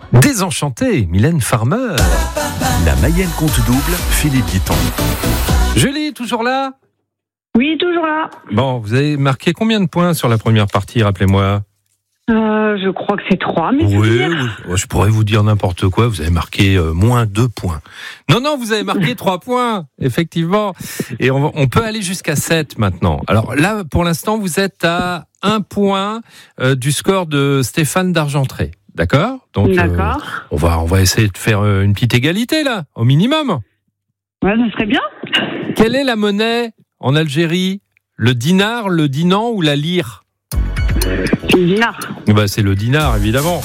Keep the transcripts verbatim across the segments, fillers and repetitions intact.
Désenchanté, Mylène Farmer. La Mayenne compte double, Philippe Guiton. Julie, toujours là ? Oui, toujours là. Bon, vous avez marqué combien de points sur la première partie, rappelez-moi ? Euh, je crois que c'est trois, mais Oui, c'est oui. Oh, je pourrais vous dire n'importe quoi. Vous avez marqué euh, moins deux points. Non, non, vous avez marqué trois points, effectivement. Et on, va, on peut aller jusqu'à sept maintenant. Alors là, pour l'instant, vous êtes à un point euh, du score de Stéphane d'Argentré. D'accord ? Donc, D'accord. Euh, on va, on va essayer de faire euh, une petite égalité, là, au minimum. Ouais, ça serait bien. Quelle est la monnaie en Algérie ? Le dinar, le dinan ou la lire ? C'est le dinar. Bah, c'est le dinar, évidemment.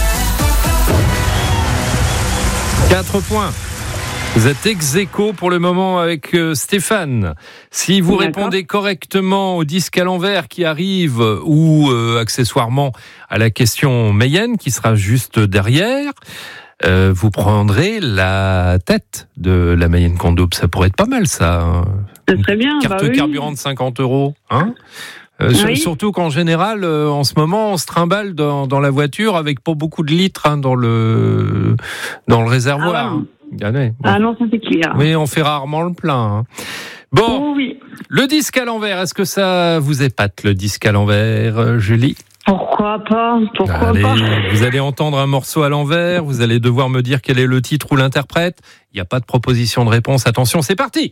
Quatre points. Vous êtes ex aequo pour le moment avec euh, Stéphane. Si vous D'accord. répondez correctement au disque à l'envers qui arrive ou euh, accessoirement à la question Mayenne qui sera juste derrière, euh, vous prendrez la tête de la Mayenne compte double. Ça pourrait être pas mal, ça. Hein. Ça serait bien. Carte bah oui. carburant de cinquante euros, hein. Euh, Oui. Surtout qu'en général, euh, en ce moment, on se trimballe dans, dans la voiture avec pas beaucoup de litres hein, dans le dans le réservoir. Ah, ouais. Ah, ouais. Bon. Ah non, ça c'est clair. Oui, on fait rarement le plein. Hein. Bon, Oh, oui. le disque à l'envers, est-ce que ça vous épate, le disque à l'envers, euh, Julie ? Pourquoi pas Pourquoi Allez, pas vous allez entendre un morceau à l'envers, vous allez devoir me dire quel est le titre ou l'interprète. Il n'y a pas de proposition de réponse. Attention, c'est parti !